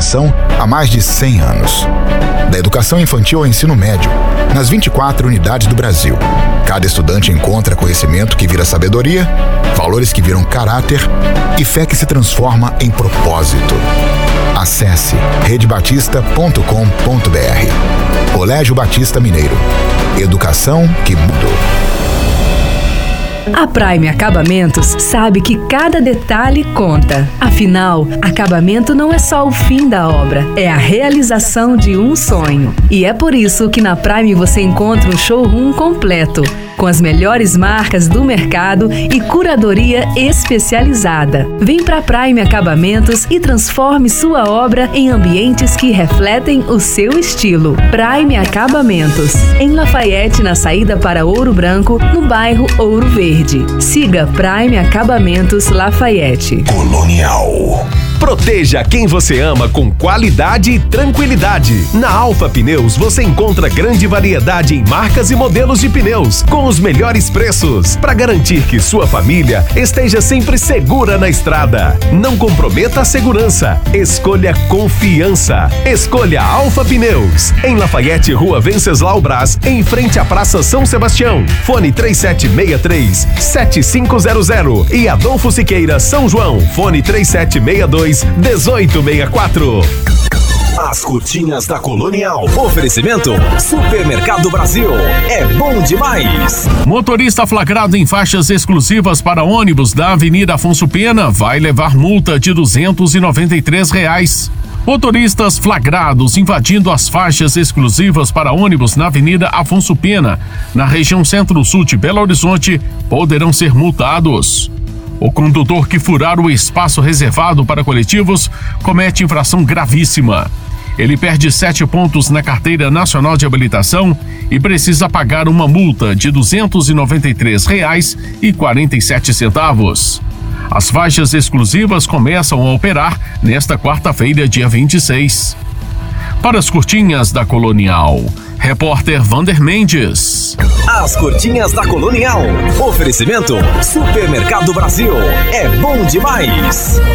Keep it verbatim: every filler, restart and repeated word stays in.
educação há mais de cem anos. Da educação infantil ao ensino médio, nas vinte e quatro unidades do Brasil, cada estudante encontra conhecimento que vira sabedoria, valores que viram caráter e fé que se transforma em propósito. Acesse rede batista ponto com ponto br. Colégio Batista Mineiro. Educação que mudou. A Prime Acabamentos sabe que cada detalhe conta. Afinal, acabamento não é só o fim da obra, é a realização de um sonho. E é por isso que na Prime você encontra um showroom completo, com as melhores marcas do mercado e curadoria especializada. Vem para Prime Acabamentos e transforme sua obra em ambientes que refletem o seu estilo. Prime Acabamentos, em Lafayette, na saída para Ouro Branco, no bairro Ouro Verde. Siga Prime Acabamentos Lafayette. Colonial. Proteja quem você ama com qualidade e tranquilidade. Na Alfa Pneus você encontra grande variedade em marcas e modelos de pneus, com os melhores preços, para garantir que sua família esteja sempre segura na estrada. Não comprometa a segurança. Escolha confiança. Escolha Alfa Pneus. Em Lafayette, Rua Venceslau Braz, em frente à Praça São Sebastião. Fone três sete seis três, sete cinco zero zero e Adolfo Siqueira, São João. Fone três sete seis dois, um oito seis quatro. As curtinhas da Colonial. Oferecimento Supermercado Brasil. É bom demais. Motorista flagrado em faixas exclusivas para ônibus da Avenida Afonso Pena vai levar multa de duzentos e noventa e três reais. Motoristas flagrados invadindo as faixas exclusivas para ônibus na Avenida Afonso Pena, na região centro-sul de Belo Horizonte, poderão ser multados. O condutor que furar o espaço reservado para coletivos comete infração gravíssima. Ele perde sete pontos na Carteira Nacional de Habilitação e precisa pagar uma multa de duzentos e noventa e três reais e quarenta e sete centavos. As faixas exclusivas começam a operar nesta quarta-feira, dia vinte e seis. Para as curtinhas da Colonial, repórter Vander Mendes. As curtinhas da Colonial. Oferecimento Supermercado Brasil. É bom demais.